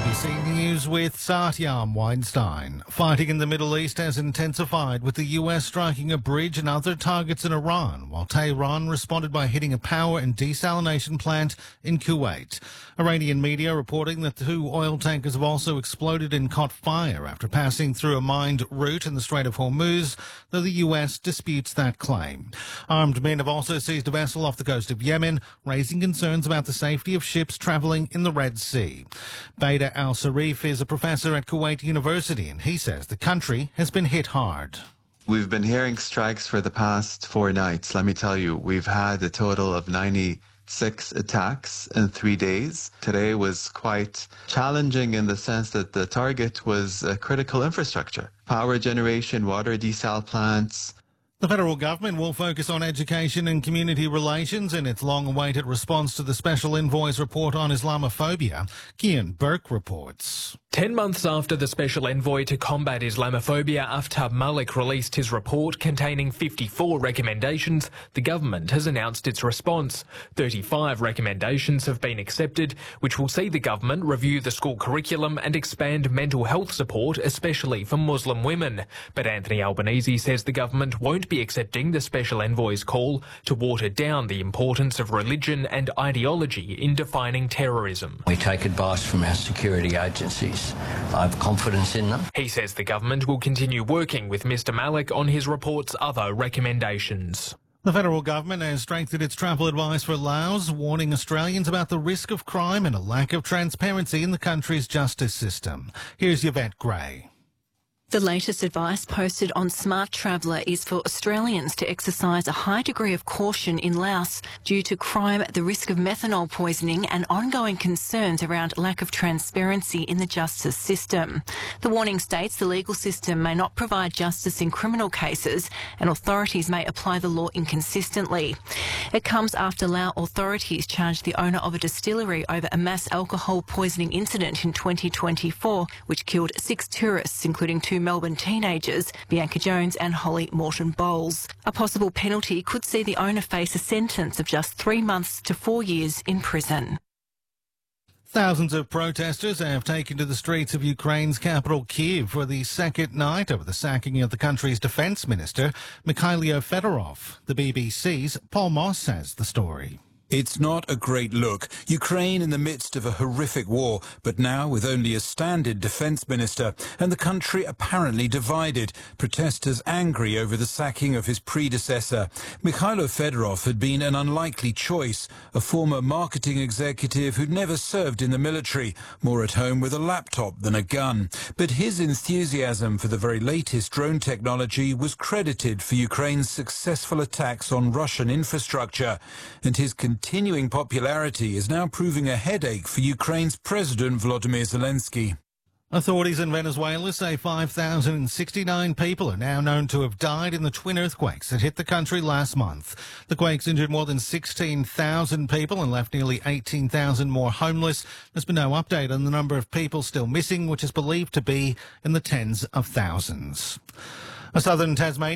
ABC News with Satyam Weinstein. Fighting in the Middle East has intensified, with the US striking a bridge and other targets in Iran, while Tehran responded by hitting a power and desalination plant in Kuwait. Iranian media reporting that 2 oil tankers have also exploded and caught fire after passing through a mined route in the Strait of Hormuz, though the US disputes that claim. Armed men have also seized a vessel off the coast of Yemen, raising concerns about the safety of ships travelling in the Red Sea. Bader Al-Sarif is a professor at Kuwait University, and he says the country has been hit hard. We've been hearing strikes for the past 4 nights. Let me tell you, we've had a total of 96 attacks in 3 days. Today was quite challenging in the sense that the target was critical infrastructure, power generation, water desal plants. The federal government will focus on education and community relations in its long-awaited response to the Special Envoy's report on Islamophobia. Kian Burke reports. 10 months after the Special Envoy to combat Islamophobia, Aftab Malik, released his report containing 54 recommendations, the government has announced its response. 35 recommendations have been accepted, which will see the government review the school curriculum and expand mental health support, especially for Muslim women. But Anthony Albanese says the government won't be accepting the Special Envoy's call to water down the importance of religion and ideology in defining terrorism. We take advice from our security agencies. I have confidence in them. He says the government will continue working with Mr Malik on his report's other recommendations. The federal government has strengthened its travel advice for Laos, warning Australians about the risk of crime and a lack of transparency in the country's justice system. Here's Yvette Gray. The latest advice posted on Smart Traveller is for Australians to exercise a high degree of caution in Laos due to crime, the risk of methanol poisoning and ongoing concerns around lack of transparency in the justice system. The warning states the legal system may not provide justice in criminal cases and authorities may apply the law inconsistently. It comes after Lao authorities charged the owner of a distillery over a mass alcohol poisoning incident in 2024, which killed 6 tourists, including 2 Melbourne teenagers, Bianca Jones and Holly Morton Bowles. A possible penalty could see the owner face a sentence of just 3 months to 4 years in prison. Thousands of protesters have taken to the streets of Ukraine's capital, Kyiv, for the second night over the sacking of the country's defence minister, Mikhailo Fedorov. The BBC's Paul Moss has the story. It's not a great look. Ukraine in the midst of a horrific war, but now with only a stand-in defence minister, and the country apparently divided. Protesters angry over the sacking of his predecessor. Mikhailo Fedorov had been an unlikely choice, a former marketing executive who'd never served in the military, more at home with a laptop than a gun. But his enthusiasm for the very latest drone technology was credited for Ukraine's successful attacks on Russian infrastructure, and his continuing popularity is now proving a headache for Ukraine's President Volodymyr Zelensky. Authorities in Venezuela say 5,069 people are now known to have died in the twin earthquakes that hit the country last month. The quakes injured more than 16,000 people and left nearly 18,000 more homeless. There's been no update on the number of people still missing, which is believed to be in the tens of thousands. A southern Tasmanian